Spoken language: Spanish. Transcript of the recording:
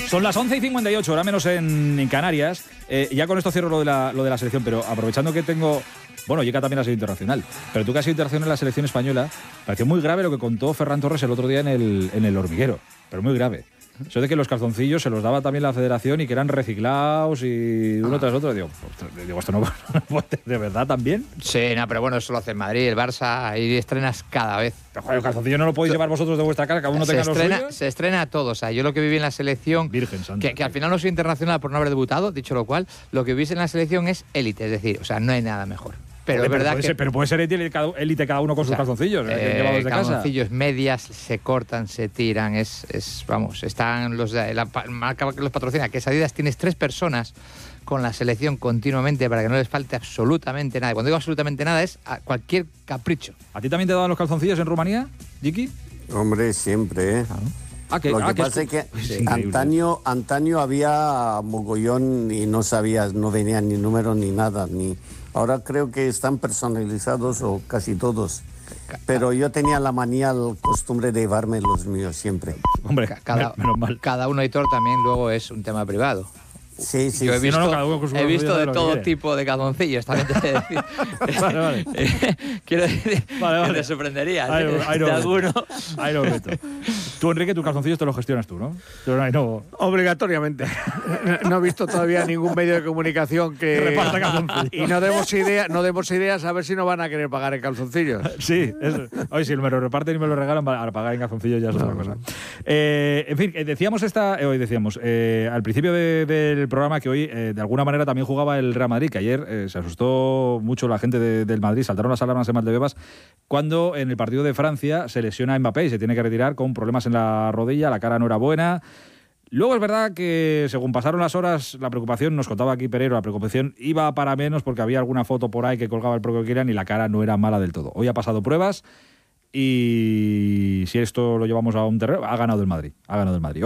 Son las 11:58, ahora menos en Canarias. Ya con esto cierro lo de la selección, pero aprovechando que tengo... Bueno, Yeka también ha sido internacional, pero tú que has sido internacional en la selección española, pareció muy grave lo que contó Ferran Torres el otro día en el Hormiguero, pero muy grave. Eso de que los calzoncillos se los daba también la federación y que eran reciclados y uno tras otro. Digo, esto no puede, ¿de verdad también? Sí, no, pero bueno, eso lo hace el Madrid, el Barça, ahí estrenas cada vez. Pero joder, el calzoncillo no lo podéis llevar vosotros de vuestra casa, cada uno tenga los suyos. Se estrena todo, o sea, yo lo que viví en la selección, Virgen Santa, que al final no soy internacional por no haber debutado, dicho lo cual, lo que vivís en la selección es élite, es decir, o sea, no hay nada mejor. Pero es verdad pero puede ser élite cada uno con sus calzoncillos, llevados de casa. Calzoncillos, medias, se cortan, se tiran, vamos, están los de la marca que los patrocina, que es Adidas, tienes 3 personas con la selección continuamente para que no les falte absolutamente nada. Y cuando digo absolutamente nada es a cualquier capricho. ¿A ti también te daban los calzoncillos en Rumanía, Yiki? Hombre, siempre, ¿eh? Lo que pasa es que antaño había mogollón y no sabías, no venían ni números ni nada, ahora creo que están personalizados o casi todos. Pero yo tenía la manía, la costumbre de llevarme los míos siempre. Hombre, menos mal. Cada uno, Aitor, también luego es un tema privado. Sí. Yo he visto de todo tipo de calzoncillos, también te he de decir. Vale. Quiero decir, que te sorprenderías de alguno. Ahí lo meto. Tú, Enrique, tus calzoncillos te los gestionas tú, ¿no? Obligatoriamente. No he visto todavía ningún medio de comunicación que reparta calzoncillos. Y no demos ideas a ver si no van a querer pagar en calzoncillos. Sí, eso. Oye, si me lo reparten y me lo regalan, para pagar en calzoncillos ya es otra cosa. En fin, decíamos al principio del programa que hoy de alguna manera también jugaba el Real Madrid, que ayer se asustó mucho la gente del Madrid, saltaron las alarmas en Valdebebas cuando en el partido de Francia se lesiona Mbappé y se tiene que retirar con problemas en la rodilla, la cara no era buena. Luego es verdad que según pasaron las horas, la preocupación, nos contaba aquí Pereiro, la preocupación iba para menos porque había alguna foto por ahí que colgaba el propio Kylian y la cara no era mala del todo. Hoy ha pasado pruebas y si esto lo llevamos a un terreno, ha ganado el Madrid.